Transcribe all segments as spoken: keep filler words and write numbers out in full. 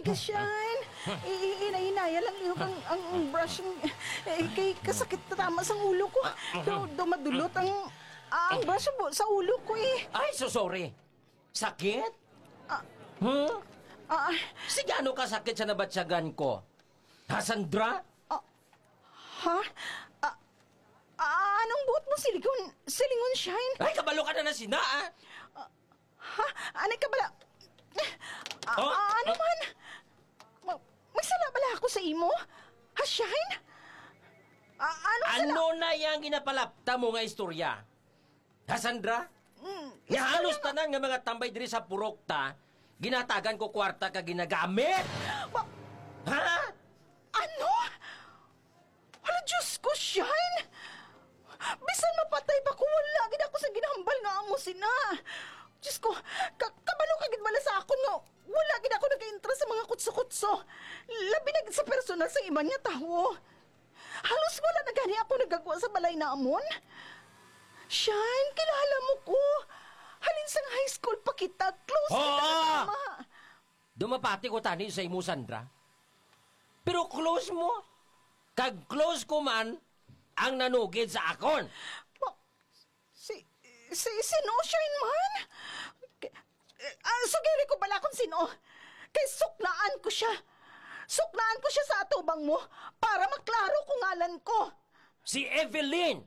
ka, Shine. Ina-inaya lang yung ang, ang brush. Eh, kay kasakit na tama sa ulo ko. Do, do madulot ang, ang brush sa ulo ko eh. Ay, so sorry. Sakit? Ah. Huh? Ah, Si gaano ka sakit sa nabatsyagan ko? Ha, Sandra? ha? Ah, ah, anong buot mo silingon, silingon, Shine? Ay, kabalo ka na na sina, ah. Ha? Anay ka bala? Ah, Oh? ah, ano man? Ma- May sala bala ako sa imo? Ha, Shine? Ah, ano sala? Ano na yung ginapalapta mo nga istorya? Ha, Sandra? Mm, Nga halos tanan nga mga tambay diri sa purokta, ginatagan ko kwarta ka ginagamit? Ma- Ha? Ano? Hala, Diyos ko, Shine! Bisan mapatay pa ko, wala gid ako sa ginahambal nga amo sina. Diyos ko, ka kabalo ka gid bala sa akon nga, wala gid ako nag-interest sa mga kutso-kutso. Labi na gid sa personal sa iban nga tawo. Halos wala na gani ako nagagawa sa balay na amon. Shine, kilala mo ko. Halin sa high school pa kita, close Oo! kita kasama. Dumapati ko tani sa imo, Sandra. Pero close mo. Kag close ko man, ang nanugid sa akon. Ma- Si, si, sino, Shine man? K- eh, Ah, sugiri ko bala kung sino. Kay suknaan ko siya. Suknaan ko siya sa atubang mo para maklaro kung ngalan ko. Si Evelyn!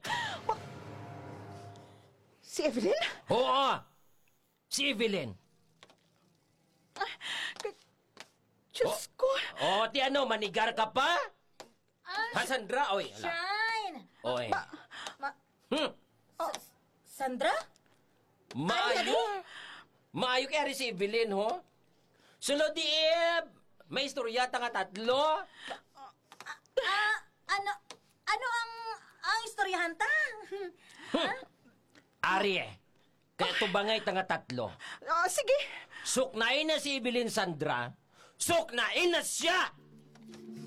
Si Evelyn? Oo! Si Evelyn. K- Diyos ko. O, ti ano, manigar ka pa? Ah, Ha, Sandra? Oy, ala. Shine! Oy. Ma- Hmm. Sandra? Maayo. Maayo kaya rin si Evelyn, ho? Sulod di Eb. May istorya ta nga tatlo. Ah, ano, ano ang, ang istoryahan ta? Ari eh. Kaya tubangay ta nga tatlo. Ah, sige. Suknain na si Evelyn, Sandra. Suknain na siya!